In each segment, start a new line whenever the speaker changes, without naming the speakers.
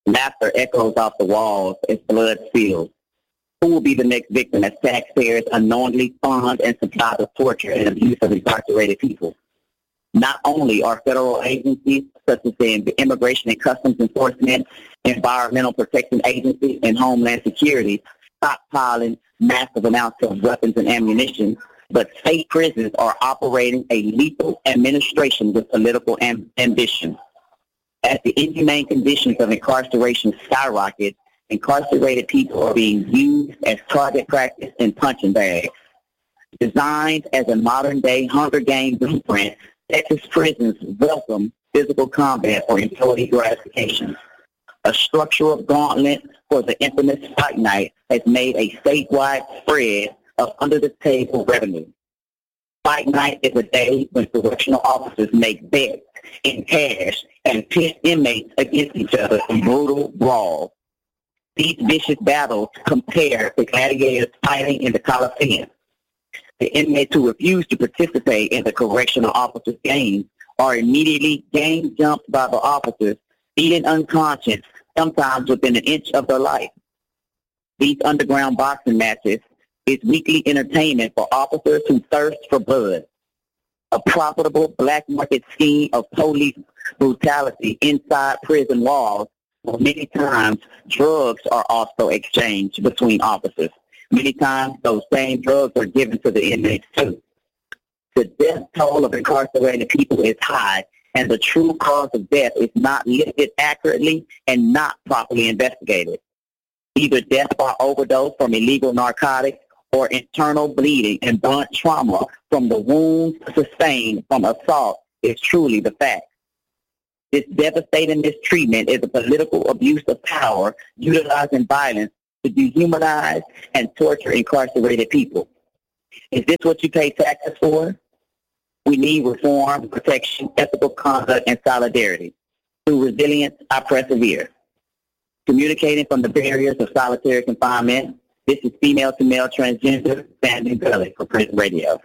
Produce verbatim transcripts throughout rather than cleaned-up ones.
Laughter echoes off the walls as blood spills. Who will be the next victim as taxpayers unknowingly fund and supply the torture and abuse of incarcerated people? Not only are federal agencies such as the Immigration and Customs Enforcement, Environmental Protection Agency, and Homeland Security stockpiling massive amounts of weapons and ammunition, but state prisons are operating a lethal administration with political am- ambition. As the inhumane conditions of incarceration skyrocket, incarcerated people are being used as target practice and punching bags. Designed as a modern-day Hunger Games blueprint, Texas prisons welcome physical combat for employee gratification. A structural gauntlet for the infamous Fight Night has made a statewide spread of under-the-table revenue. Fight Night is a day when correctional officers make bets in cash and pit inmates against each other in brutal brawls. These vicious battles compare to gladiators fighting in the Coliseum. The inmates who refuse to participate in the correctional officers' games are immediately gang jumped by the officers, beaten unconscious, sometimes within an inch of their life. These underground boxing matches is weekly entertainment for officers who thirst for blood. A profitable black market scheme of police brutality inside prison walls, where many times drugs are also exchanged between officers. Many times those same drugs are given to the inmates too. The death toll of incarcerated people is high, and the true cause of death is not listed accurately and not properly investigated. Either death by overdose from illegal narcotics or internal bleeding and blunt trauma from the wounds sustained from assault is truly the fact. This devastating mistreatment is a political abuse of power utilizing violence to dehumanize and torture incarcerated people. Is this what you pay taxes for? We need reform, protection, ethical conduct, and solidarity. Through resilience, I persevere. Communicating from the barriers of solitary confinement, this is female-to-male transgender Sandy Gully for Prison Radio.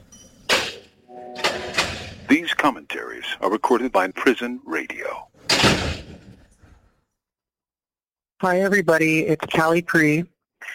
These commentaries are recorded by Prison Radio.
Hi, everybody. It's Callie Pree.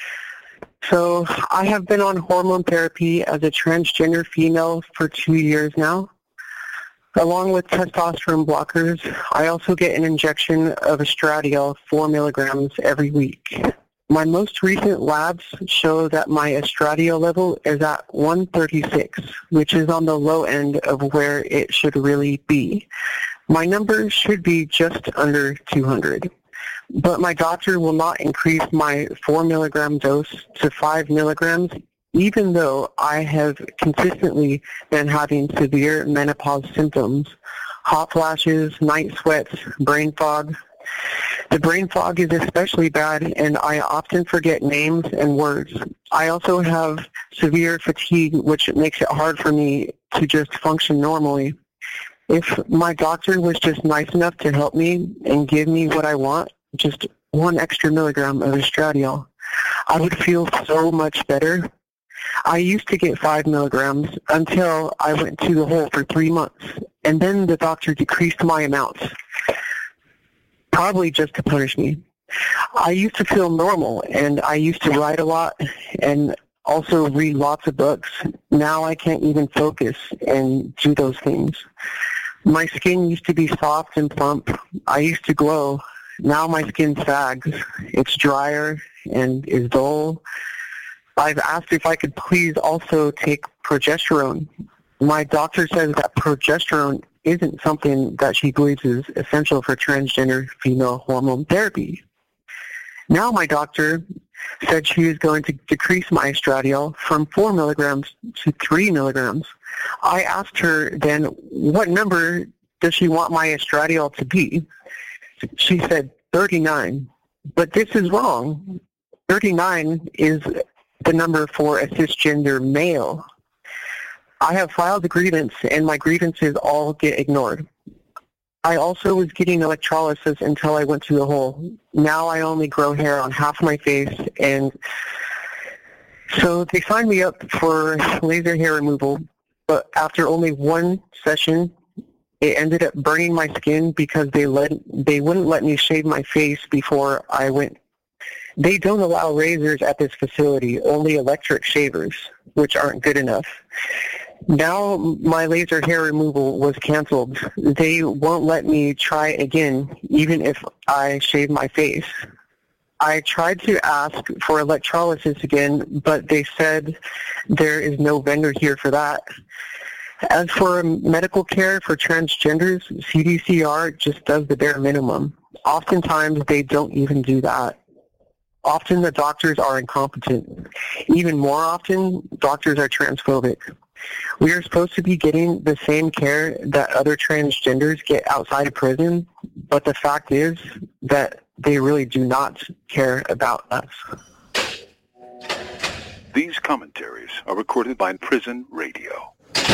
So I have been on hormone therapy as a transgender female for two years now. Along with testosterone blockers, I also get an injection of estradiol, four milligrams, every week. My most recent labs show that my estradiol level is at one thirty-six, which is on the low end of where it should really be. My number should be just under two hundred. But my doctor will not increase my four milligram dose to five milligrams, even though I have consistently been having severe menopause symptoms, hot flashes, night sweats, brain fog. The brain fog is especially bad, and I often forget names and words. I also have severe fatigue, which makes it hard for me to just function normally. If my doctor was just nice enough to help me and give me what I want, just one extra milligram of estradiol, I would feel so much better. I used to get five milligrams until I went to the hole for three months, and then the doctor decreased my amounts, probably just to punish me. I used to feel normal, and I used to write a lot and also read lots of books. Now I can't even focus and do those things. My skin used to be soft and plump. I used to glow. Now my skin sags. It's drier and is dull. I've asked if I could please also take progesterone. My doctor says that progesterone isn't something that she believes is essential for transgender female hormone therapy. Now my doctor said she is going to decrease my estradiol from four milligrams to three milligrams. I asked her then, what number does she want my estradiol to be? She said thirty-nine, but this is wrong. thirty-nine is the number for a cisgender male. I have filed a grievance, and my grievances all get ignored. I also was getting electrolysis until I went to the hole. Now I only grow hair on half my face, and so they signed me up for laser hair removal, but after only one session, It ended up burning my skin because they let they wouldn't let me shave my face before I went. They don't allow razors at this facility, only electric shavers, which aren't good enough. Now my laser hair removal was canceled. They won't let me try again, even if I shave my face. I tried to ask for electrolysis again, but they said there is no vendor here for that. As for medical care for transgenders, C D C R just does the bare minimum. Oftentimes, they don't even do that. Often, the doctors are incompetent. Even more often, doctors are transphobic. We are supposed to be getting the same care that other transgenders get outside of prison, but the fact is that they really do not care about us.
These commentaries are recorded by Prison Radio.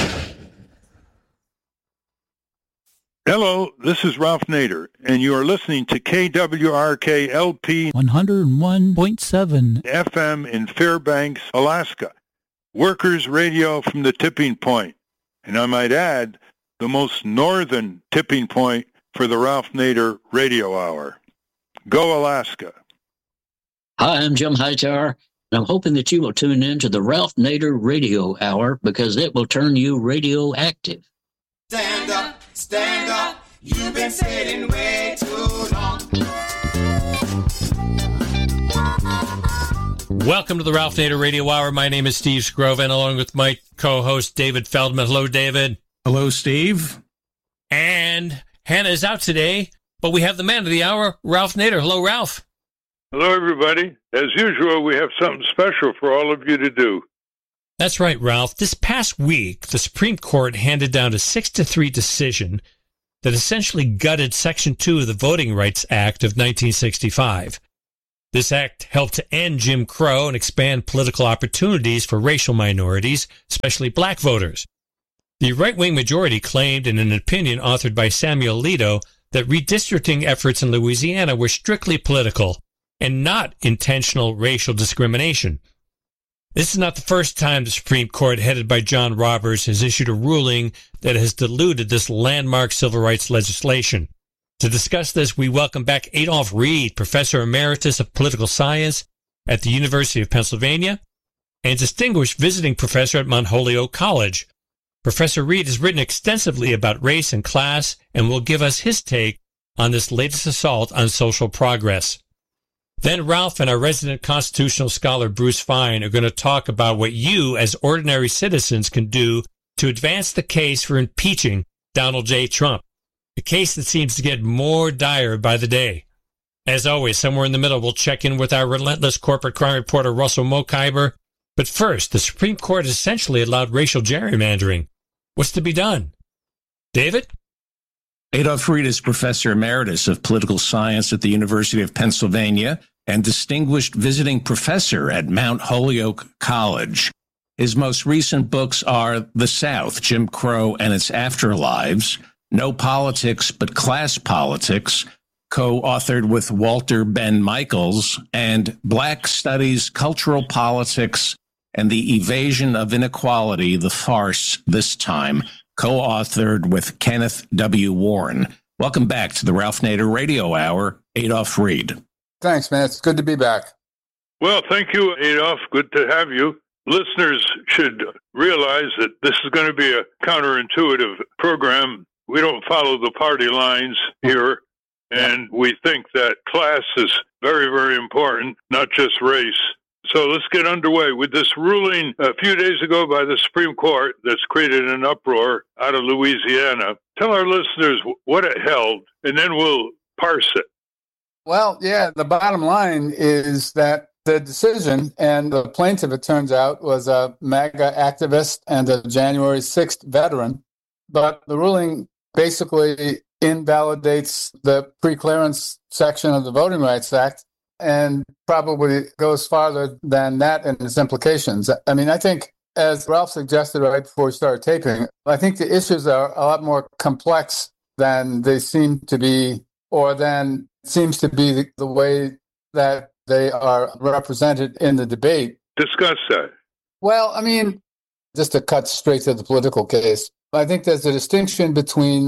Hello, this is Ralph Nader, and you are listening to K W R K L P
one oh one point seven
F M in Fairbanks, Alaska. Workers' radio from the tipping point. And I might add, the most northern tipping point for the Ralph Nader Radio Hour. Go Alaska.
Hi, I'm Jim Hightower, and I'm hoping that you will tune in to the Ralph Nader Radio Hour because it will turn you radioactive.
Stand up, stand up, you've been sitting way too long.
Welcome to the Ralph Nader Radio Hour. My name is Steve Scroven, along with my co-host David Feldman. Hello, David.
Hello, Steve.
And Hannah is out today, but we have the man of the hour, Ralph Nader. Hello, Ralph.
Hello, everybody. As usual, we have something special for all of you to do.
That's right, Ralph. This past week, the Supreme Court handed down a six to three decision that essentially gutted Section two of the Voting Rights Act of nineteen sixty-five. This act helped to end Jim Crow and expand political opportunities for racial minorities, especially black voters. The right-wing majority claimed in an opinion authored by Samuel Alito that redistricting efforts in Louisiana were strictly political and not intentional racial discrimination. This is not the first time the Supreme Court, headed by John Roberts, has issued a ruling that has diluted this landmark civil rights legislation. To discuss this, we welcome back Adolph Reed, Professor Emeritus of Political Science at the University of Pennsylvania and Distinguished Visiting Professor at Mount Holyoke College. Professor Reed has written extensively about race and class and will give us his take on this latest assault on social progress. Then Ralph and our resident constitutional scholar Bruce Fine are going to talk about what you as ordinary citizens can do to advance the case for impeaching Donald J. Trump, a case that seems to get more dire by the day. As always, somewhere in the middle, we'll check in with our relentless corporate crime reporter Russell Mokhiber. But first, the Supreme Court essentially allowed racial gerrymandering. What's to be done? David?
Adolph Reed is Professor Emeritus of Political Science at the University of Pennsylvania and Distinguished Visiting Professor at Mount Holyoke College. His most recent books are The South, Jim Crow and Its Afterlives, No Politics But Class Politics, co-authored with Walter Ben Michaels, and Black Studies, Cultural Politics, and the Evasion of Inequality, The Farce This Time, co-authored with Kenneth W. Warren. Welcome back to the Ralph Nader Radio Hour, Adolph Reed.
Thanks, man. It's good to be back.
Well, thank you, Adolph. Good to have you. Listeners should realize that this is going to be a counterintuitive program. We don't follow the party lines here, and we think that class is very, very important, not just race. So let's get underway with this ruling a few days ago by the Supreme Court that's created an uproar out of Louisiana. Tell our listeners what it held, and then we'll parse it.
Well, yeah, the bottom line is that the decision, and the plaintiff, it turns out, was a MAGA activist and a January sixth veteran. But the ruling basically invalidates the preclearance section of the Voting Rights Act and probably goes farther than that in its implications. I mean, I think, as Ralph suggested right before we started taping, I think the issues are a lot more complex than they seem to be, or than seems to be the, the way that they are represented in the debate.
Discuss that.
Well, I mean, just to cut straight to the political case, I think there's a distinction between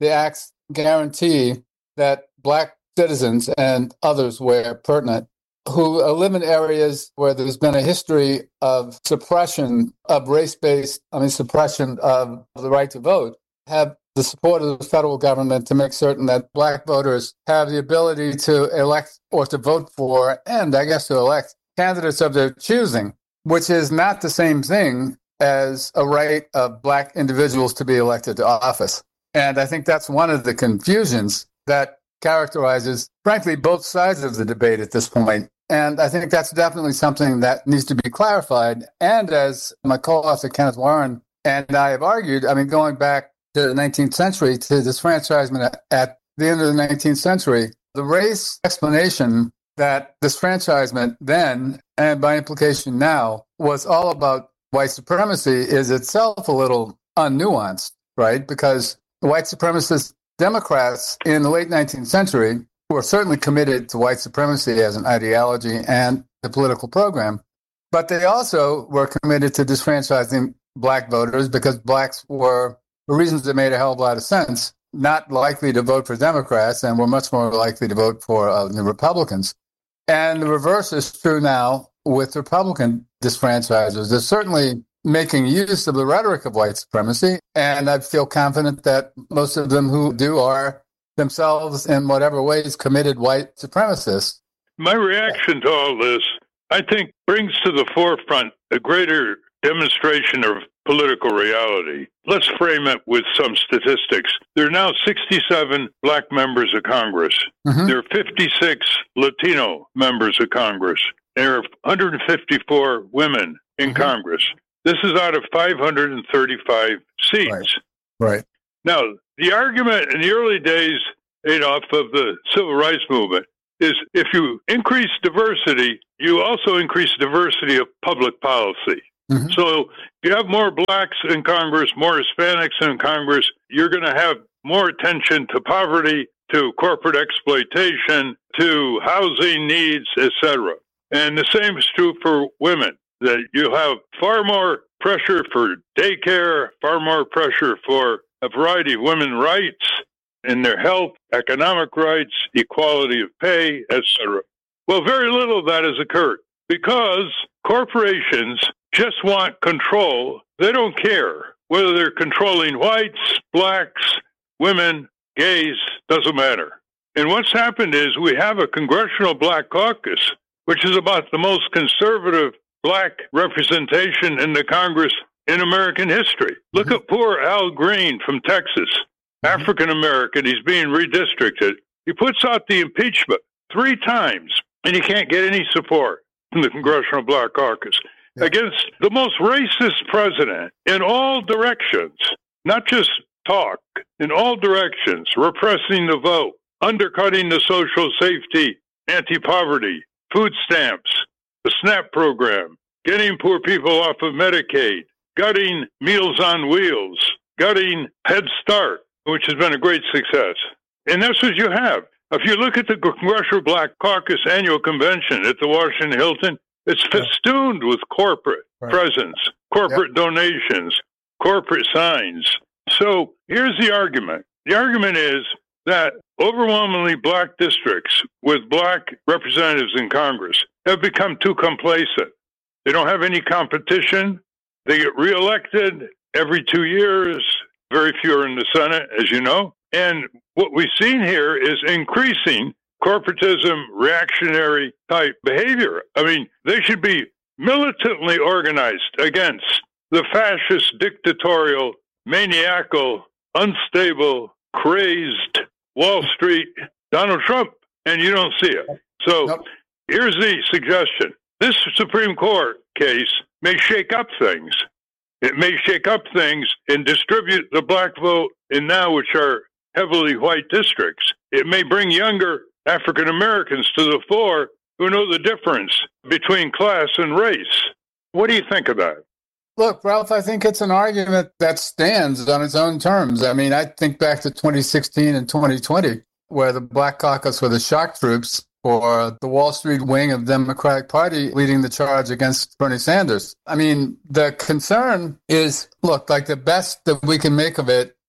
the acts guarantee that black citizens and others where pertinent who live in areas where there's been a history of suppression of race-based, I mean, suppression of the right to vote, have the support of the federal government to make certain that black voters have the ability to elect or to vote for, and I guess to elect candidates of their choosing, which is not the same thing as a right of black individuals to be elected to office. And I think that's one of the confusions that characterizes, frankly, both sides of the debate at this point. And I think that's definitely something that needs to be clarified. And as my co-author Kenneth Warren and I have argued, I mean, going back to the nineteenth century, to disfranchisement at the end of the nineteenth century, the race explanation that disfranchisement then, and by implication now, was all about white supremacy is itself a little unnuanced, right? Because the white supremacist Democrats in the late nineteenth century were certainly committed to white supremacy as an ideology and a political program, but they also were committed to disfranchising black voters because blacks were, for reasons that made a hell of a lot of sense, not likely to vote for Democrats and were much more likely to vote for uh, the Republicans. And the reverse is true now with Republican disfranchisers. They're certainly making use of the rhetoric of white supremacy, and I feel confident that most of them who do are themselves in whatever ways committed white supremacists.
My reaction to all this, I think, brings to the forefront a greater demonstration of political reality. Let's frame it with some statistics. There are now sixty-seven black members of Congress. Mm-hmm. There are fifty-six Latino members of Congress. There are one hundred fifty-four women in mm-hmm. Congress. This is out of five hundred thirty-five seats.
Right. Right.
Now, the argument in the early days, Adolf, of the civil rights movement is if you increase diversity, you also increase diversity of public policy. Mm-hmm. So if you have more blacks in Congress, more Hispanics in Congress, you're going to have more attention to poverty, to corporate exploitation, to housing needs, et cetera. And the same is true for women, that you have far more pressure for daycare, far more pressure for a variety of women's rights in their health, economic rights, equality of pay, et cetera. Well, very little of that has occurred because corporations just want control. They don't care whether they're controlling whites, blacks, women, gays, doesn't matter. And what's happened is we have a Congressional Black Caucus, which is about the most conservative black representation in the Congress in American history. Look mm-hmm. at poor Al Green from Texas, mm-hmm. African-American. He's being redistricted. He puts out the impeachment three times, and he can't get any support from the Congressional Black Caucus yeah. against the most racist president in all directions, not just talk, in all directions, repressing the vote, undercutting the social safety, anti-poverty, food stamps, the SNAP program, getting poor people off of Medicaid, gutting Meals on Wheels, gutting Head Start, which has been a great success. And that's what you have. If you look at the Congressional Black Caucus annual convention at the Washington Hilton, it's festooned with corporate right. presence, corporate yep. donations, corporate signs. So here's the argument. The argument is that overwhelmingly black districts with black representatives in Congress have become too complacent. They don't have any competition. They get reelected every two years. Very few are in the Senate, as you know. And what we've seen here is increasing corporatism, reactionary type behavior. I mean, they should be militantly organized against the fascist, dictatorial, maniacal, unstable, crazed Wall Street Donald Trump, and you don't see it. So nope. Here's the suggestion. This Supreme Court case may shake up things. It may shake up things and distribute the black vote in now, which are heavily white districts. It may bring younger African Americans to the fore who know the difference between class and race. What do you think of that?
Look, Ralph, I think it's an argument that stands on its own terms. I mean, I think back to twenty sixteen and twenty twenty, where the Black Caucus were the shock troops for the Wall Street wing of the Democratic Party leading the charge against Bernie Sanders. I mean, the concern is, look, like the best that we can make of it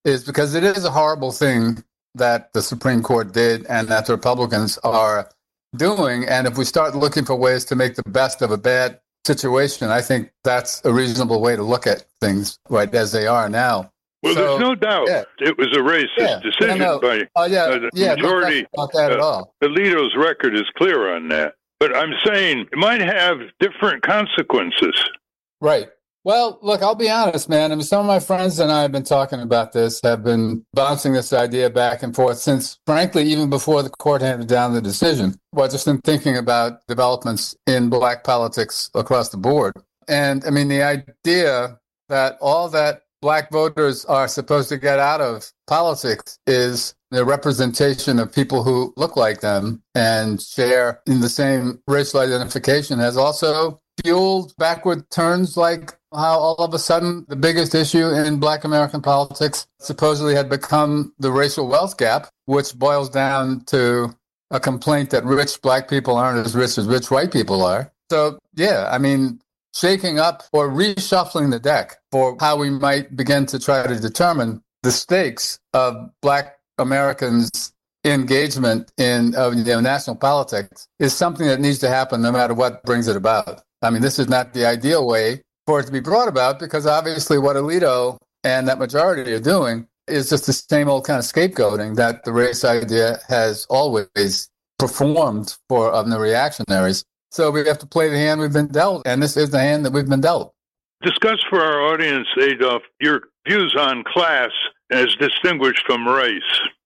is because it is a horrible thing that the Supreme Court did and that the Republicans are doing. And if we start looking for ways to make the best of a bad situation, I think that's a reasonable way to look at things right as they are now.
Well,
so,
there's no doubt
yeah.
it was a racist
yeah,
decision
no, no.
by
uh, yeah,
uh, the
yeah,
majority.
No about that at
uh,
all.
Alito's record is clear on that. But I'm saying it might have different consequences.
Right. Well, look, I'll be honest, man. I mean, some of my friends and I have been talking about this, have been bouncing this idea back and forth since, frankly, even before the court handed down the decision. Well, just in thinking about developments in black politics across the board. And I mean, the idea that all that black voters are supposed to get out of politics is the representation of people who look like them and share in the same racial identification has also fueled backward turns, like how all of a sudden the biggest issue in black American politics supposedly had become the racial wealth gap, which boils down to a complaint that rich black people aren't as rich as rich white people are. So, yeah, I mean, shaking up or reshuffling the deck for how we might begin to try to determine the stakes of black Americans' engagement in uh, you know, national politics is something that needs to happen no matter what brings it about. I mean, this is not the ideal way for it to be brought about because obviously what Alito and that majority are doing is just the same old kind of scapegoating that the race idea has always performed for um, the reactionaries. So we have to play the hand we've been dealt, and this is the hand that we've been dealt.
Discuss for our audience, Adolf, your views on class as distinguished from race.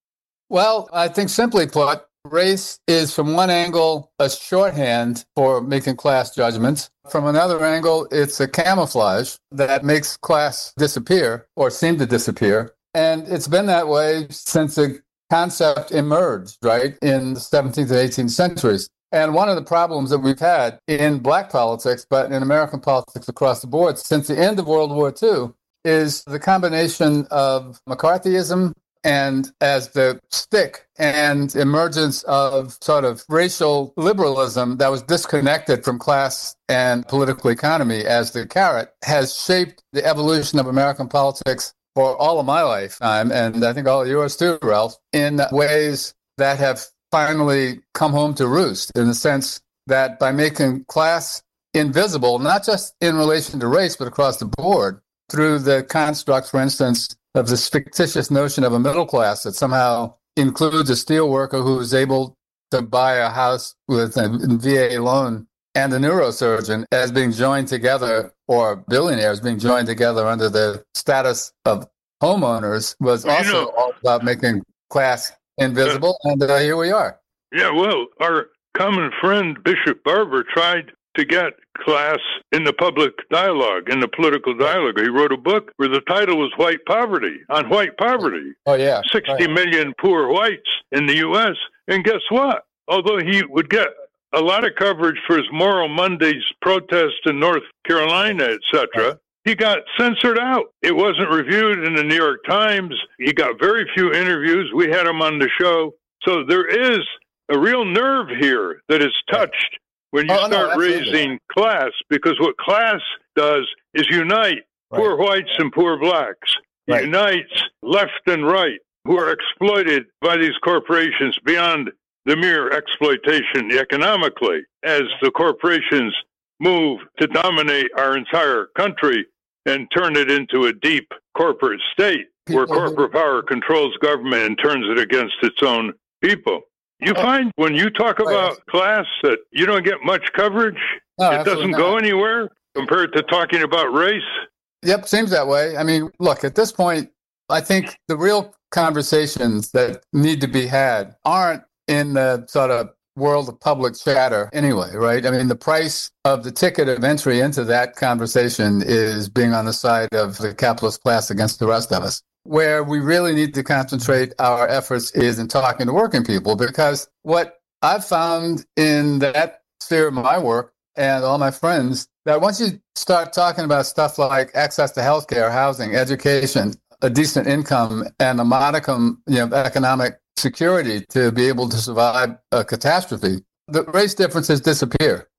Well, I think simply put, race is from one angle a shorthand for making class judgments. From another angle, it's a camouflage that makes class disappear or seem to disappear. And it's been that way since the concept emerged, right, in the seventeenth and eighteenth centuries. And one of the problems that we've had in black politics, but in American politics across the board since the end of World War Two, is the combination of McCarthyism and as the stick and emergence of sort of racial liberalism that was disconnected from class and political economy as the carrot has shaped the evolution of American politics for all of my lifetime, and I think all of yours too, Ralph, in ways that have finally come home to roost, in the sense that by making class invisible, not just in relation to race, but across the board, through the construct, for instance, of this fictitious notion of a middle class that somehow includes a steel worker who is able to buy a house with a V A loan and a neurosurgeon as being joined together, or billionaires being joined together under the status of homeowners, was
Well, you
also
know-
all about making class invisible. And uh, here we are.
Yeah, well, our common friend Bishop Barber tried to get class in the public dialogue, in the political dialogue. He wrote a book where the title was White Poverty, on white poverty.
Oh, yeah.
sixty
Right.
million poor whites in the U S. And guess what? Although he would get a lot of coverage for his Moral Mondays protest in North Carolina, et cetera, he got censored out. It wasn't reviewed in the New York Times. He got very few interviews. We had him on the show. So there is a real nerve here that is touched when you
Oh, no,
start
absolutely.
raising class, because what class does is unite
Right.
poor whites and poor blacks,
Right.
unites left and right, who are exploited by these corporations beyond the mere exploitation economically, as the corporations move to dominate our entire country and turn it into a deep corporate state where
People who-
corporate power controls government and turns it against its own people. You
Oh.
find when you talk
Right.
about class that you don't get much coverage?
No,
It
absolutely
doesn't go
not.
anywhere compared to talking about race?
Yep, seems that way. I mean, look, at this point, I think the real conversations that need to be had aren't in the sort of world of public chatter anyway, right? I mean, the price of the ticket of entry into that conversation is being on the side of the capitalist class against the rest of us. Where we really need to concentrate our efforts is in talking to working people, because what I've found in that sphere of my work and all my friends, that once you start talking about stuff like access to healthcare, housing, education, a decent income, and a modicum, you know, economic security to be able to survive a catastrophe, the race differences disappear.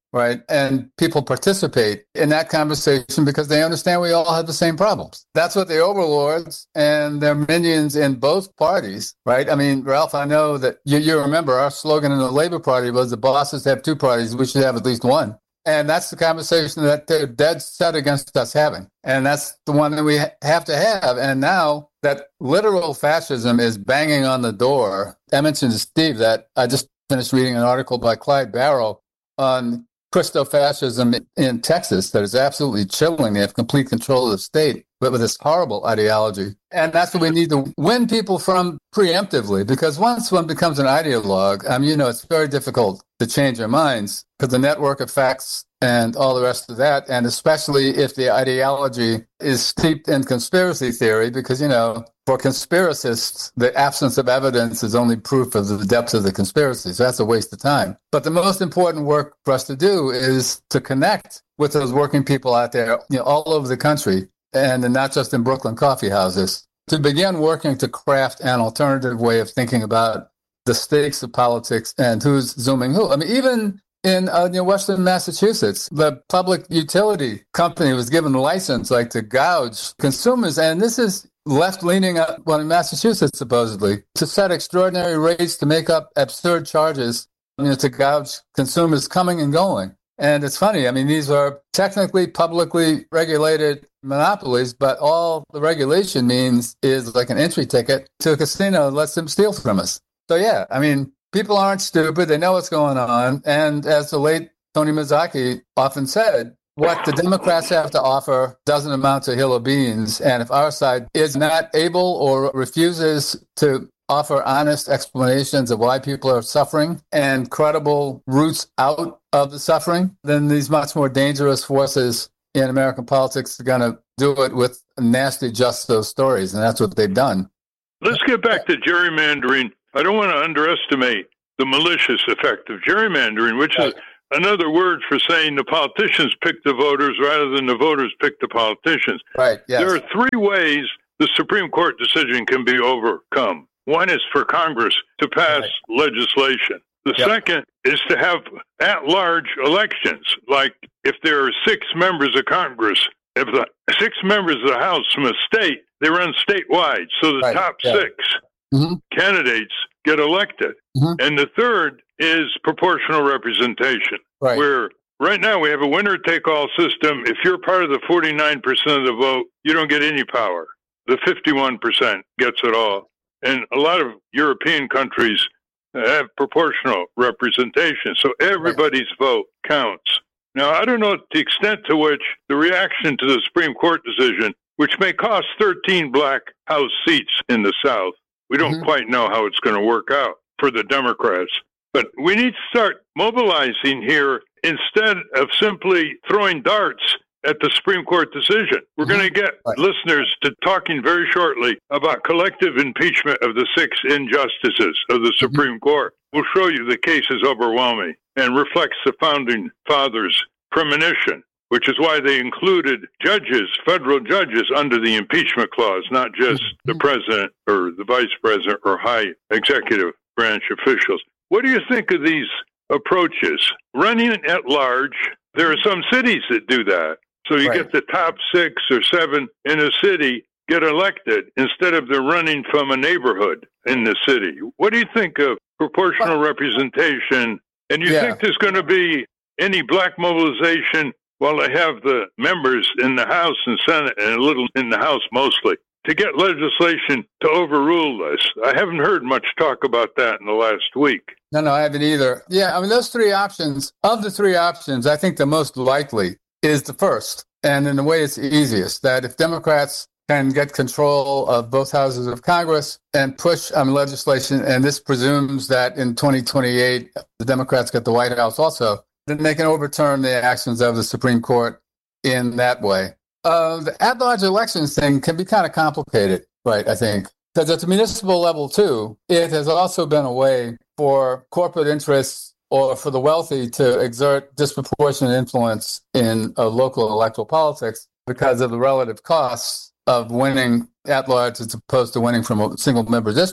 right? And people participate in that conversation because they understand we all have the same problems. That's what the overlords and their minions in both parties, right? I mean, Ralph, I know that you, you remember our slogan in the Labor Party was the bosses have two parties, we should have at least one. And that's the conversation that they're dead set against us having. And that's the one that we ha- have to have. And now that literal fascism is banging on the door, I mentioned to Steve that I just finished reading an article by Clyde Barrow on Christo-fascism in Texas that is absolutely chilling. They have complete control of the state, but with this horrible ideology. And that's what we need to win people from preemptively, because once one becomes an ideologue, I mean, you know, it's very difficult to change their minds because the network effects and all the rest of that, and especially if the ideology is steeped in conspiracy theory, because, you know, for conspiracists, the absence of evidence is only proof of the depth of the conspiracy. So that's a waste of time. But the most important work for us to do is to connect with those working people out there, you know, all over the country, and not just in Brooklyn coffee houses, to begin working to craft an alternative way of thinking about the stakes of politics and who's zooming who. I mean, even in uh, you know, Western Massachusetts, the public utility company was given a license, like, to gouge consumers, and this is left-leaning, uh, well, in Massachusetts, supposedly, to set extraordinary rates to make up absurd charges, you know, to gouge consumers coming and going. And it's funny, I mean, these are technically publicly regulated monopolies, but all the regulation means is like an entry ticket to a casino that lets them steal from us. So, yeah, I mean, people aren't stupid. They know what's going on. And as the late Tony Mazzocchi often said, what the Democrats have to offer doesn't amount to a hill of beans. And if our side is not able or refuses to offer honest explanations of why people are suffering and credible routes out of the suffering, then these much more dangerous forces in American politics are going to do it with nasty just those stories. And that's what they've done.
Let's get back to gerrymandering. I don't want to underestimate the malicious effect of gerrymandering, which right. is another word for saying the politicians pick the voters rather than the voters pick the politicians.
Right. Yes.
There are three ways the Supreme Court decision can be overcome. One is for Congress to pass right. legislation. The yep. second is to have at-large elections. Like if there are six members of Congress, if the six members of the House from a state, they run statewide. So the right. top yeah. six mm-hmm. candidates get elected. Mm-hmm. And the third is proportional representation, right. where right now we have a winner-take-all system. If you're part of the forty-nine percent of the vote, you don't get any power. The fifty-one percent gets it all. And a lot of European countries have proportional representation, so everybody's right. vote counts. Now, I don't know the extent to which the reaction to the Supreme Court decision, which may cost thirteen black House seats in the South, we don't mm-hmm. quite know how it's going to work out for the Democrats. But we need to start mobilizing here instead of simply throwing darts at the Supreme Court decision. We're mm-hmm. going to get right. listeners to talking very shortly about collective impeachment of the six injustices of the Supreme mm-hmm. Court. We'll show you the case is overwhelming and reflects the Founding Fathers' premonition, which is why they included judges, federal judges, under the impeachment clause, not just mm-hmm. the president or the vice president or high executive branch officials. What do you think of these approaches? Running at large, there are some cities that do that. So you right. get the top six or seven in a city get elected instead of they're running from a neighborhood in the city. What do you think of proportional well, representation? And you yeah. think there's going to be any black mobilization while they have the members in the House and Senate and a little in the House mostly to get legislation to overrule this? I haven't heard much talk about that in the last week.
No, no, I haven't either. Yeah, I mean, those three options, of the three options, I think the most likely is the first. And in a way, it's the easiest, that if Democrats can get control of both houses of Congress and push um, legislation, and this presumes that in twenty twenty-eight, the Democrats get the White House also, then they can overturn the actions of the Supreme Court in that way. Uh, the at-large elections thing can be kind of complicated, right, I think. Because at the municipal level, too, it has also been a way for corporate interests or for the wealthy to exert disproportionate influence in uh, local electoral politics because of the relative costs of winning at large as opposed to winning from a single member district.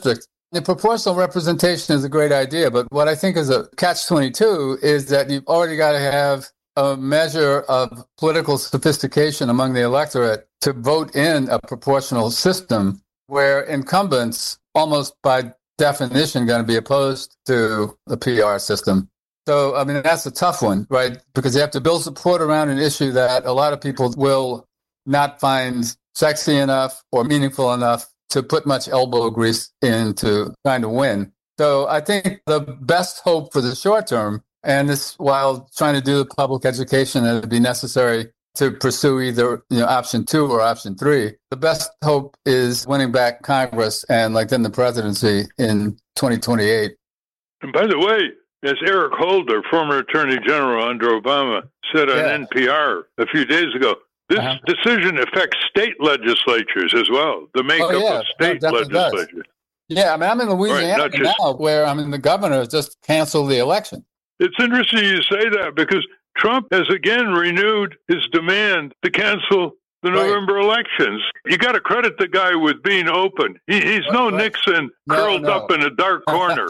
The proportional representation is a great idea, but what I think is a catch twenty-two is that you've already got to have a measure of political sophistication among the electorate to vote in a proportional system where incumbents, almost by definition, going to be opposed to the P R system. So, I mean, that's a tough one, right? Because you have to build support around an issue that a lot of people will not find sexy enough or meaningful enough to put much elbow grease into trying to win. So I think the best hope for the short term, and this while trying to do the public education that would be necessary to pursue either you know option two or option three, the best hope is winning back Congress and like then the presidency in twenty twenty-eight.
And by the way, as Eric Holder, former Attorney General under Obama, said on yeah. N P R a few days ago, this uh-huh. decision affects state legislatures as well, the makeup
oh, yeah.
of state no, legislatures.
Does. Yeah, I mean, I'm in Louisiana right, just, now where, I mean, the governor just canceled the election.
It's interesting you say that because Trump has again renewed his demand to cancel the right. November elections. You got to credit the guy with being open. He, he's right, no right. Nixon no, curled no. up in a dark corner.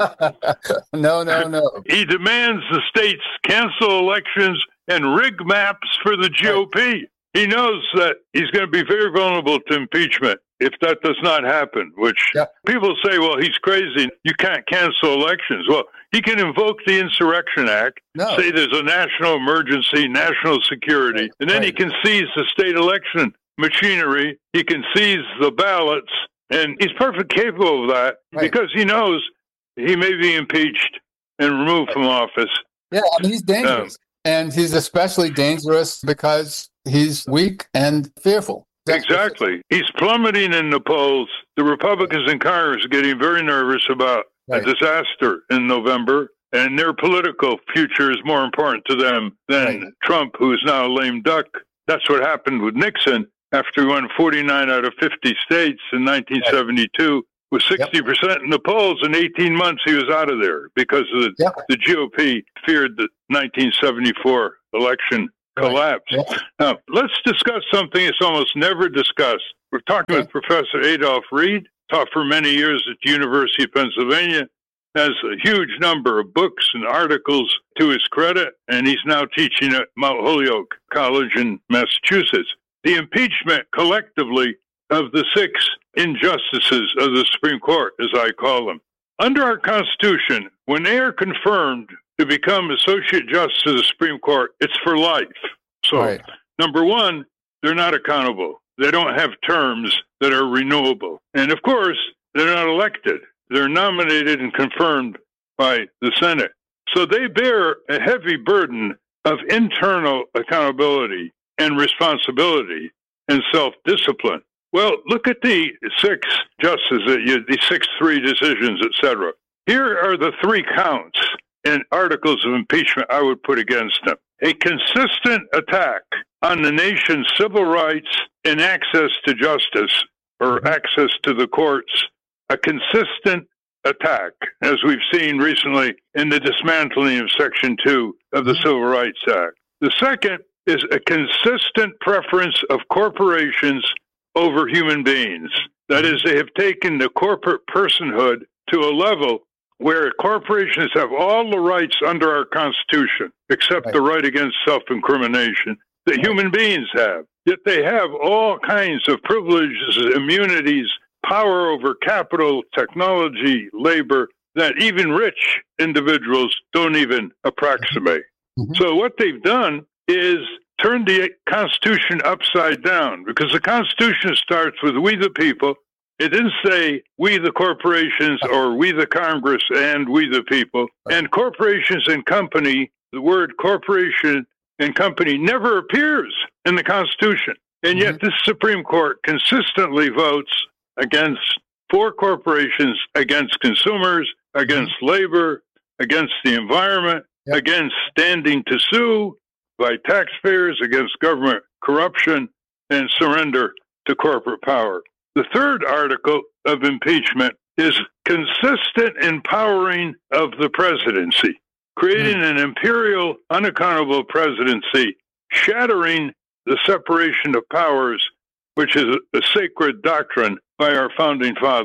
no, no, no.
He demands the states cancel elections and rig maps for the G O P. Right. He knows that he's going to be very vulnerable to impeachment if that does not happen, which yep. people say, well, he's crazy. You can't cancel elections. Well, he can invoke the Insurrection Act, no. say there's a national emergency, national security, right. and then right. he can seize the state election machinery. He can seize the ballots, and he's perfectly capable of that right. because he knows he may be impeached and removed right. from office.
Yeah, I mean, he's dangerous. Um, and he's especially dangerous because he's weak and fearful. That's
exactly. He's plummeting in the polls. The Republicans in Congress are getting very nervous about right. a disaster in November, and their political future is more important to them than right. Trump, who is now a lame duck. That's what happened with Nixon after he won forty-nine out of fifty states in nineteen seventy-two. Right. With sixty percent yep. in the polls, in eighteen months he was out of there because of the, yep. the G O P feared the nineteen seventy-four election collapse. Right. Yep. Now, let's discuss something that's almost never discussed. We're talking yep. with Professor Adolph Reed, taught for many years at the University of Pennsylvania, has a huge number of books and articles to his credit, and he's now teaching at Mount Holyoke College in Massachusetts. The impeachment collectively of the six injustices of the Supreme Court, as I call them. Under our Constitution, when they are confirmed to become Associate Justice of the Supreme Court, it's for life. So, right. number one, they're not accountable. They don't have terms that are renewable. And of course, they're not elected. They're nominated and confirmed by the Senate. So they bear a heavy burden of internal accountability and responsibility and self-discipline. Well, look at the six justices, the six three decisions, et cetera. Here are the three counts and articles of impeachment I would put against them. A consistent attack on the nation's civil rights and access to justice or access to the courts. A consistent attack, as we've seen recently in the dismantling of Section two of the Civil Rights Act. The second is a consistent preference of corporations over human beings. That is, they have taken the corporate personhood to a level where corporations have all the rights under our Constitution, except right. the right against self-incrimination, that right. human beings have. Yet they have all kinds of privileges, immunities, power over capital, technology, labor, that even rich individuals don't even approximate. Mm-hmm. So what they've done is turn the Constitution upside down, because the Constitution starts with we the people. It didn't say we the corporations or we the Congress and we the people. And corporations and company, the word corporation and company never appears in the Constitution. And yet mm-hmm. this Supreme Court consistently votes against for corporations, against consumers, against mm-hmm. labor, against the environment, yep. against standing to sue by taxpayers, against government corruption, and surrender to corporate power. The third article of impeachment is consistent empowering of the presidency, creating mm. an imperial, unaccountable presidency, shattering the separation of powers, which is a sacred doctrine by our founding fathers,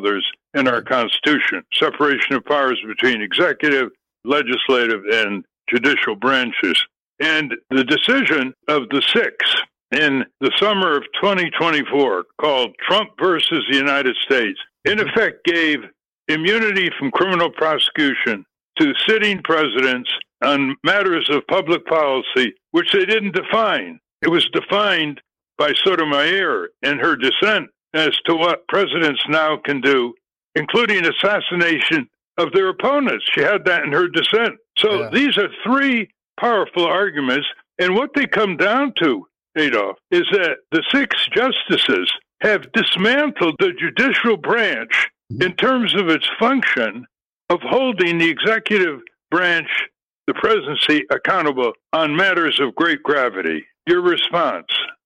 in our Constitution, separation of powers between executive, legislative, and judicial branches. And the decision of the six in the summer of twenty twenty-four, called Trump versus the United States, in effect gave immunity from criminal prosecution to sitting presidents on matters of public policy, which they didn't define. It was defined by Sotomayor in her dissent as to what presidents now can do, including assassination of their opponents. She had that in her dissent. So yeah. These are three powerful arguments. And what they come down to, Adolf, is that the six justices have dismantled the judicial branch in terms of its function of holding the executive branch, the presidency, accountable on matters of great gravity. Your response?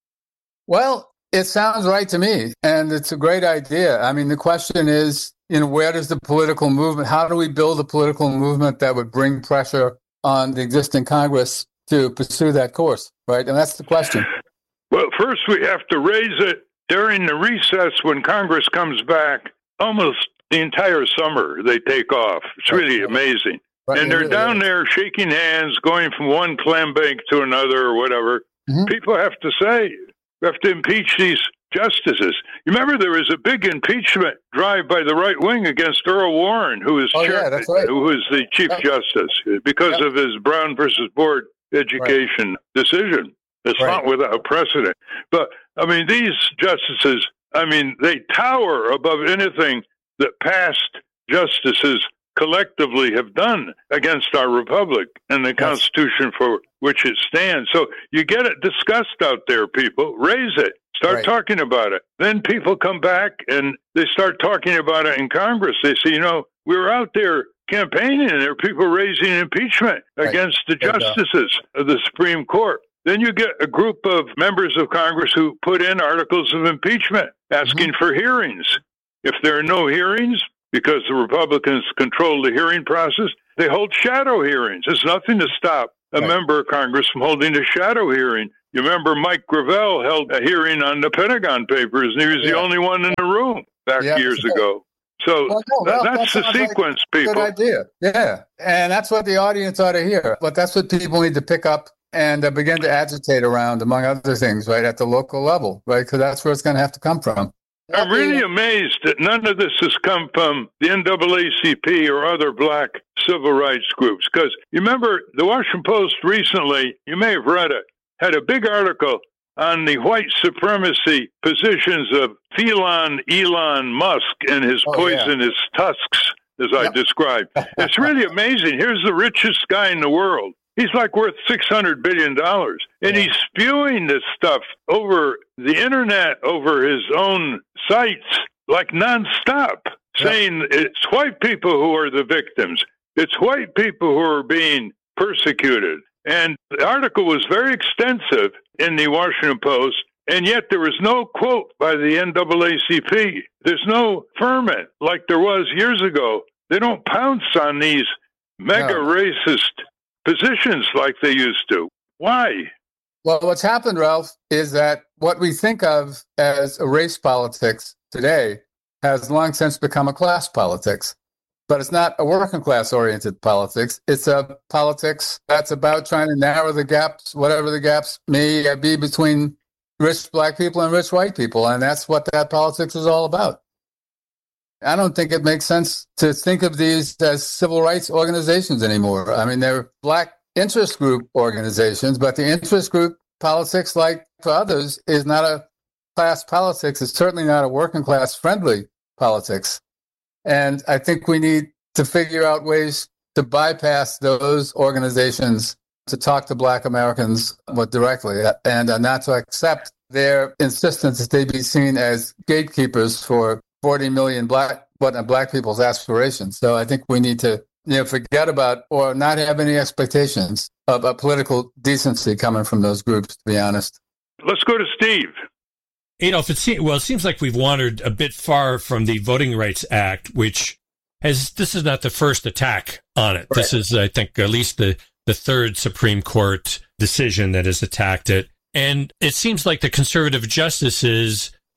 Well, it sounds right to me, and it's a great idea. I mean, the question is, you know, where does the political movement, how do we build a political movement that would bring pressure on the existing Congress to pursue that course, right? And that's the question.
Well, first we have to raise it during the recess when Congress comes back. Almost the entire summer they take off. It's really amazing. Right. And they're really down is. there shaking hands, going from one clam bank to another or whatever. Mm-hmm. People have to say, we have to impeach these justices. You remember there was a big impeachment drive by the right wing against Earl Warren, who was,
oh,
chair-
yeah, that's right.
who was the Chief yep. Justice, because yep. of his Brown versus Board education right. decision. It's right. not without precedent. But, I mean, these justices, I mean, they tower above anything that past justices collectively have done against our republic and the yes. Constitution for which it stands. So you get it discussed out there, people. Raise it. Start right. talking about it. Then people come back and they start talking about it in Congress. They say, you know, we were out there campaigning and there are people raising impeachment right. against the justices of the Supreme Court. Then you get a group of members of Congress who put in articles of impeachment asking mm-hmm. for hearings. If there are no hearings, because the Republicans control the hearing process, they hold shadow hearings. There's nothing to stop a right. member of Congress from holding a shadow hearing. You remember Mike Gravel held a hearing on the Pentagon Papers, and he was yeah. the only one in the room back yeah. years ago. So well, no, well, that's that the sequence, like people.
Good idea. Yeah, and that's what the audience ought to hear. But that's what people need to pick up and uh, begin to agitate around, among other things, right, at the local level, right, because that's where it's going to have to come from.
I'm really amazed that none of this has come from the N double A C P or other black civil rights groups. Because you remember the Washington Post recently, you may have read it, had a big article on the white supremacy positions of Elon, Elon Musk and his oh, poisonous yeah. tusks, as yep. I described. It's really amazing. Here's the richest guy in the world. He's like worth six hundred billion dollars. And yeah. he's spewing this stuff over the internet, over his own sites, like nonstop, yeah. saying it's white people who are the victims. It's white people who are being persecuted. And the article was very extensive in the Washington Post, and yet there was no quote by the N double A C P. There's no ferment like there was years ago. They don't pounce on these mega no. racist positions like they used to. Why?
Well, what's happened, Ralph, is that what we think of as a race politics today has long since become a class politics. But it's not a working class oriented politics. It's a politics that's about trying to narrow the gaps, whatever the gaps may be between rich black people and rich white people. And that's what that politics is all about. I don't think it makes sense to think of these as civil rights organizations anymore. I mean, they're black interest group organizations, but the interest group politics, like for others, is not a class politics. It's certainly not a working class friendly politics. And I think we need to figure out ways to bypass those organizations to talk to black Americans more directly and uh, not to accept their insistence that they be seen as gatekeepers for forty million black but black people's aspirations. So I think we need to, you know, forget about or not have any expectations of a political decency coming from those groups, to be honest.
Let's go to Steve.
Adolf, it seems, well, it seems like we've wandered a bit far from the Voting Rights Act, which has, this is not the first attack on it. Right. This is, I think, at least the, the third Supreme Court decision that has attacked it. And it seems like the conservative justices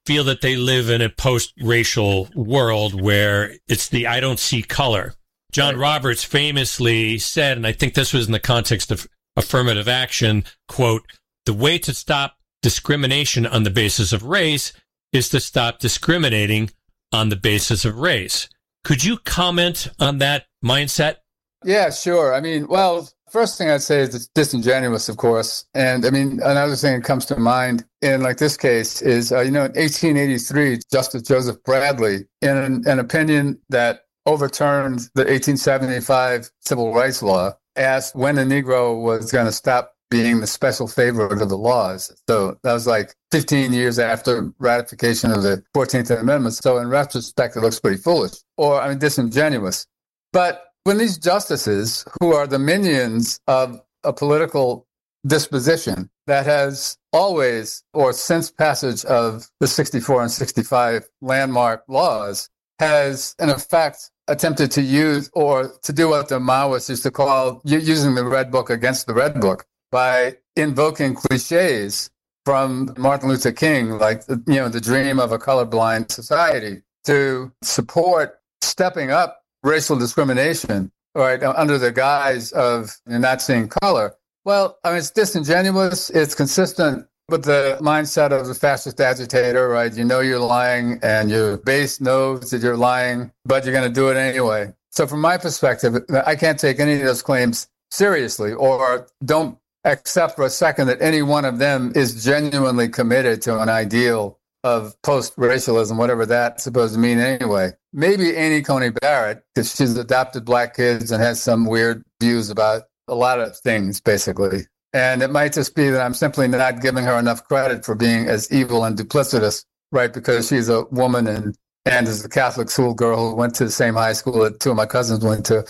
feel that they live in a post-racial world where it's the I don't see color. John Roberts famously said, and I think this was in the context of affirmative action, quote, "The way to stop discrimination on the basis of race is to stop discriminating on the basis of race." Could you comment on that mindset?
Yeah, sure. I mean, well, first thing I'd say is it's disingenuous, of course. And I mean, another thing that comes to mind in like this case is, uh, you know, in eighteen eighty-three, Justice Joseph Bradley, in an, an opinion that overturned the eighteen seventy-five civil rights law, asked when the Negro was going to stop being the special favorite of the laws. So that was like fifteen years after ratification of the fourteenth Amendment. So in retrospect, it looks pretty foolish, or I mean, disingenuous. But when these justices, who are the minions of a political disposition that has always, or since passage of the sixty-four and sixty-five landmark laws, has in effect attempted to use or to do what the Maoists used to call using the Red Book against the Red Book by invoking cliches from Martin Luther King, like, you know, the dream of a colorblind society, to support stepping up racial discrimination, right, under the guise of you're not seeing color. Well, I mean, it's disingenuous. It's consistent with the mindset of the fascist agitator, right? You know you're lying, and your base knows that you're lying, but you're going to do it anyway. So from my perspective, I can't take any of those claims seriously, or don't accept for a second that any one of them is genuinely committed to an ideal of post-racialism, whatever that's supposed to mean anyway. Maybe Amy Coney Barrett, because she's adopted black kids and has some weird views about a lot of things, basically. And it might just be that I'm simply not giving her enough credit for being as evil and duplicitous, right? Because she's a woman and, and is a Catholic schoolgirl who went to the same high school that two of my cousins went to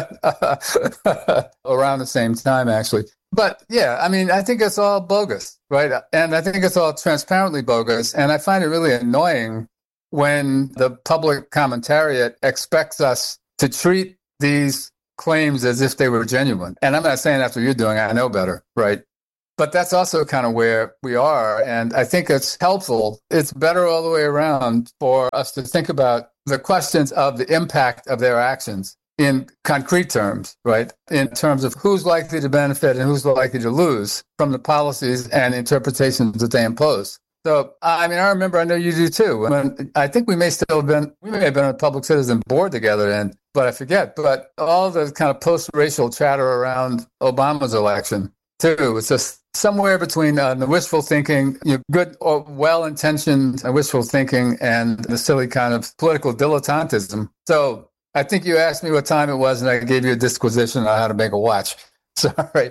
around the same time, actually. But yeah, I mean, I think it's all bogus, right? And I think it's all transparently bogus. And I find it really annoying when the public commentariat expects us to treat these claims as if they were genuine. And I'm not saying that's what you're doing. I know better, right? But that's also kind of where we are. And I think it's helpful. It's better all the way around for us to think about the questions of the impact of their actions in concrete terms, right? In terms of who's likely to benefit and who's likely to lose from the policies and interpretations that they impose. So, I mean, I remember, I know you do too. I mean, I think we may still have been, we may have been on a public citizen board together then, but I forget. But all the kind of post-racial chatter around Obama's election too, it's just somewhere between uh, the wishful thinking, you know, good or well-intentioned wishful thinking and the silly kind of political dilettantism. So, I think you asked me what time it was, and I gave you a disquisition on how to make a watch. Sorry.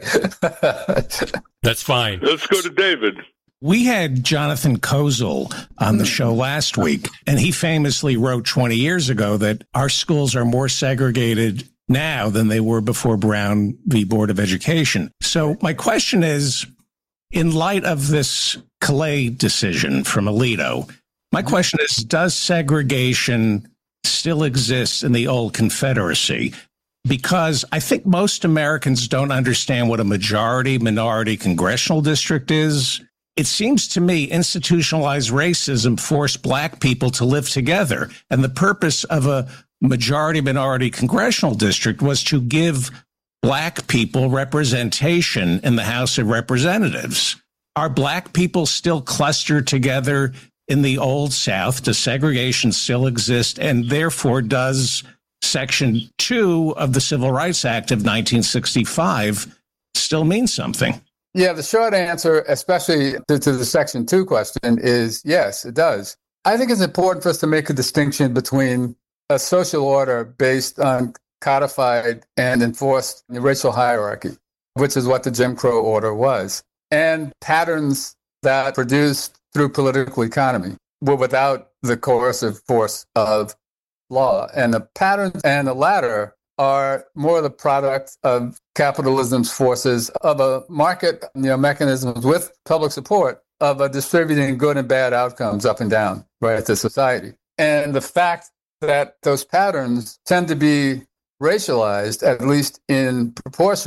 That's fine.
Let's go to David.
We had Jonathan Kozol on the show last week, and he famously wrote twenty years ago that our schools are more segregated now than they were before Brown v. Board of Education. So my question is, in light of this Calais decision from Alito, my question is, does segregation still exist in the old Confederacy? Because I think most Americans don't understand what a majority minority congressional district is. It seems to me institutionalized racism forced black people to live together. And the purpose of a majority minority congressional district was to give black people representation in the House of Representatives. Are black people still clustered together in the Old South? Does segregation still exist? And therefore, does Section two of the Civil Rights Act of nineteen sixty-five still mean something?
Yeah, the short answer, especially to, to the Section two question, is yes, it does. I think it's important for us to make a distinction between a social order based on codified and enforced racial hierarchy, which is what the Jim Crow order was, and patterns that produced through political economy were without the coercive force of law. And the patterns and the latter are more the product of capitalism's forces of a market, you know, mechanisms with public support of a distributing good and bad outcomes up and down, right, to society. And the fact that those patterns tend to be racialized, at least in proportions,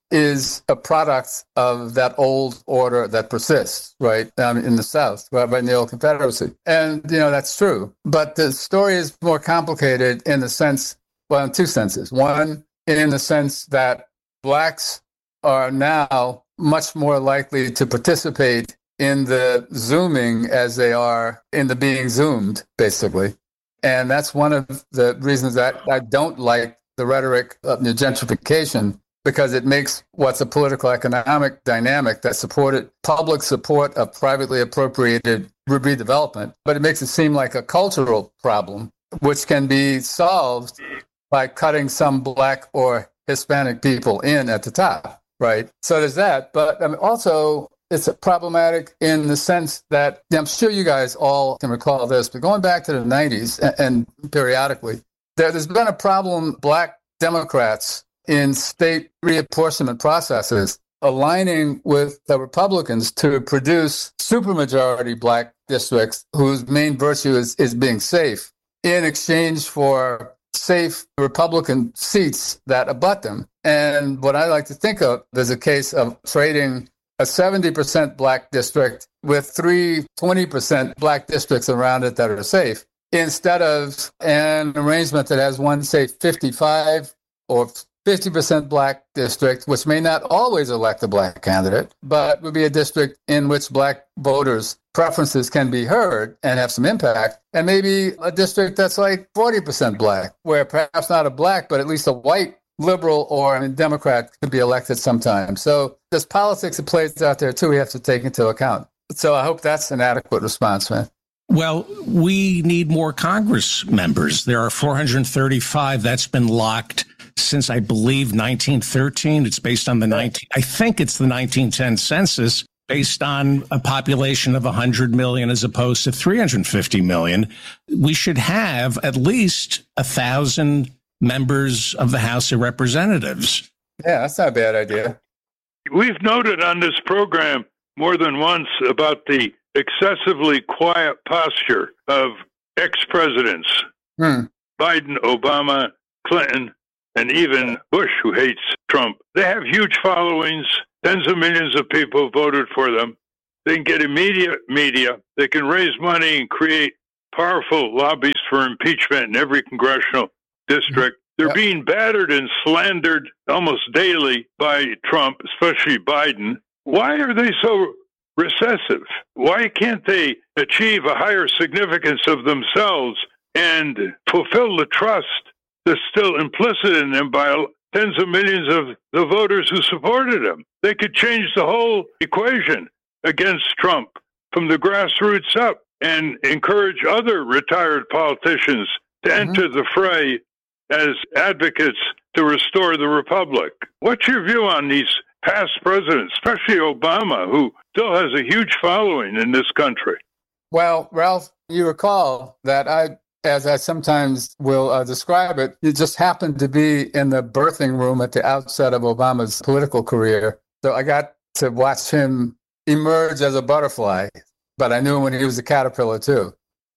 is a product of that old order that persists, right, um, in the South, right, in the old Confederacy. And, you know, that's true. But the story is more complicated in the sense, well, in two senses. One, in the sense that blacks are now much more likely to participate in the Zooming as they are in the being Zoomed, basically. And that's one of the reasons that I don't like the rhetoric of gentrification, because it makes what's a political economic dynamic that supported public support of privately appropriated redevelopment, but it makes it seem like a cultural problem, which can be solved by cutting some black or Hispanic people in at the top, right? So there's that. But I mean, also, it's problematic in the sense that, I'm sure you guys all can recall this, but going back to the nineties and, and periodically, there, there's been a problem, black Democrats in state reapportionment processes aligning with the Republicans to produce supermajority black districts whose main virtue is, is being safe in exchange for safe Republican seats that abut them. And what I like to think of is a case of trading a seventy percent black district with three twenty percent black districts around it that are safe, instead of an arrangement that has one, say, fifty-five or fifty percent black district, which may not always elect a black candidate, but would be a district in which black voters' preferences can be heard and have some impact, and maybe a district that's like forty percent black, where perhaps not a black, but at least a white liberal or a Democrat could be elected sometime. So there's politics that plays out there, too, we have to take into account. So I hope that's an adequate response, man.
Well, we need more Congress members. There are four hundred thirty-five. That's been locked since, I believe, nineteen thirteen. It's based on the nineteen. I think it's the nineteen ten census, based on a population of one hundred million as opposed to three hundred fifty million. We should have at least a thousand members of the House of Representatives.
Yeah, that's not a bad idea.
We've noted on this program more than once about the excessively quiet posture of ex-presidents,
hmm.
Biden, Obama, Clinton, and even Bush, who hates Trump. They have huge followings. Tens of millions of people voted for them. They can get immediate media. They can raise money and create powerful lobbies for impeachment in every congressional district. They're yep. being battered and slandered almost daily by Trump, especially Biden. Why are they so recessive? Why can't they achieve a higher significance of themselves and fulfill the trust that's still implicit in them by tens of millions of the voters who supported him? They could change the whole equation against Trump from the grassroots up and encourage other retired politicians to mm-hmm. enter the fray as advocates to restore the republic. What's your view on these past presidents, especially Obama, who still has a huge following in this country?
Well, Ralph, you recall that I, as I sometimes will uh, describe it, it just happened to be in the birthing room at the outset of Obama's political career. So I got to watch him emerge as a butterfly, but I knew him when he was a caterpillar too.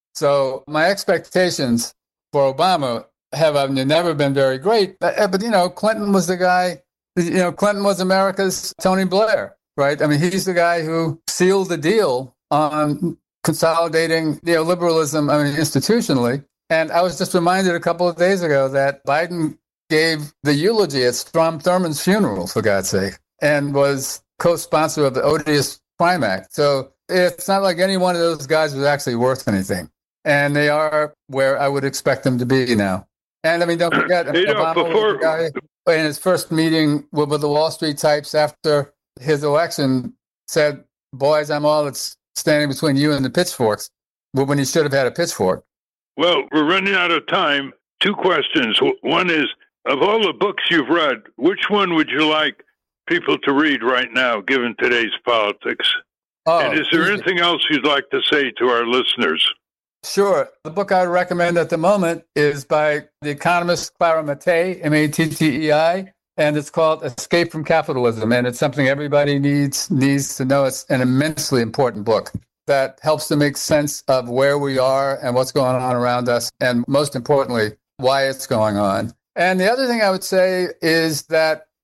So my expectations for Obama have uh, never been very great. But, but, you know, Clinton was the guy, you know, Clinton was America's Tony Blair, right? I mean, he's the guy who sealed the deal on consolidating neoliberalism, I mean, institutionally. And I was just reminded a couple of days ago that Biden gave the eulogy at Strom Thurmond's funeral, for God's sake, and was co-sponsor of the Odious Crime Act. So it's not like any one of those guys was actually worth anything. And they are where I would expect them to be now. And I mean, don't forget,
you know,
Obama
before...
was the guy in his first meeting with, with the Wall Street types after his election said, boys, I'm all that's standing between you and the pitchforks, when he should have had a pitchfork.
Well, we're running out of time. Two questions. One is, of all the books you've read, which one would you like people to read right now, given today's politics?
Oh,
and is there easy. anything else you'd like to say to our listeners?
Sure. The book I would recommend at the moment is by the economist Clara Mattei, M A T T E I, and it's called Escape from Capitalism. And it's something everybody needs needs to know. It's an immensely important book that helps to make sense of where we are and what's going on around us, and most importantly, why it's going on. And the other thing I would say is that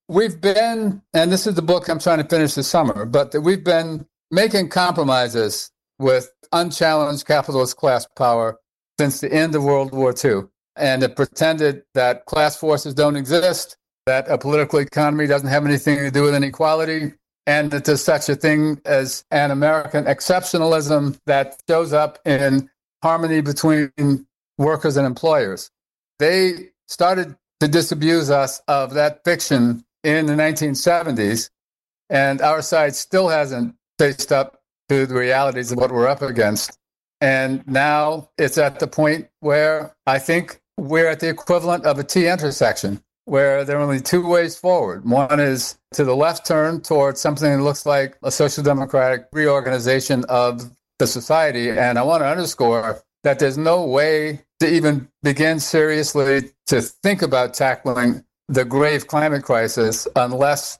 we've been, and this is the book I'm trying to finish this summer, but that we've been making compromises with unchallenged capitalist class power since the end of World War Two. And it pretended that class forces don't exist, that a political economy doesn't have anything to do with inequality, and that there's such a thing as an American exceptionalism that shows up in harmony between workers and employers. They started to disabuse us of that fiction in the nineteen seventies, and our side still hasn't faced up to the realities of what we're up against. And now it's at the point where I think we're at the equivalent of a T intersection, where there are only two ways forward. One is to the left turn towards something that looks like a social democratic reorganization of the society. And I want to underscore that there's no way to even begin seriously to think about tackling the grave climate crisis unless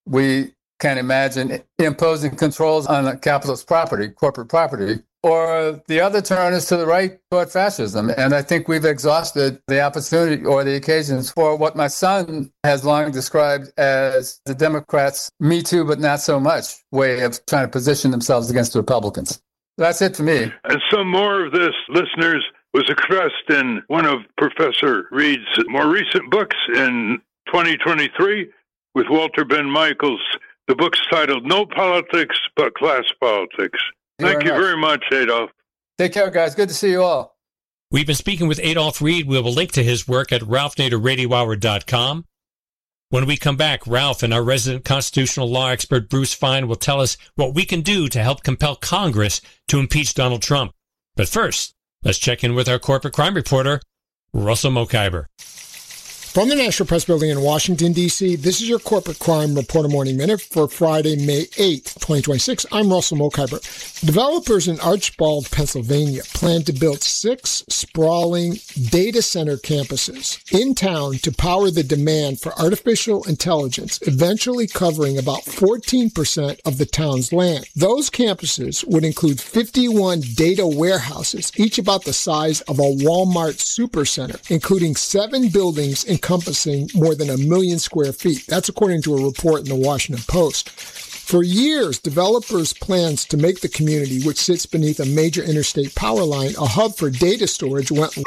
we can imagine imposing controls on capitalist property, corporate property. Or the other turn is to the right toward fascism. And I think we've exhausted the opportunity or the occasions for what my son has long described as the Democrats' Me Too, but not so much way of trying to position themselves against the Republicans. That's it for me.
And some more of this, listeners, was expressed in one of Professor Reed's more recent books in twenty twenty-three with Walter Ben Michaels. The book's titled No Politics But Class Politics. Thank you very much, Adolf.
Take care, guys. Good to see you all.
We've been speaking with Adolf Reed. We will link to his work at ralph nader radio hour dot com. When we come back, Ralph and our resident constitutional law expert, Bruce Fein, will tell us what we can do to help compel Congress to impeach Donald Trump. But first, let's check in with our corporate crime reporter, Russell Mokhiber.
From the National Press Building in Washington, D C, this is your Corporate Crime Reporter Morning Minute for Friday, May eighth, twenty twenty-six. I'm Russell Mokhiber. Developers in Archbald, Pennsylvania, plan to build six sprawling data center campuses in town to power the demand for artificial intelligence, eventually covering about fourteen percent of the town's land. Those campuses would include fifty-one data warehouses, each about the size of a Walmart supercenter, including seven buildings in encompassing more than a million square feet. That's according to a report in the Washington Post. For years, developers' plans to make the community, which sits beneath a major interstate power line, a hub for data storage went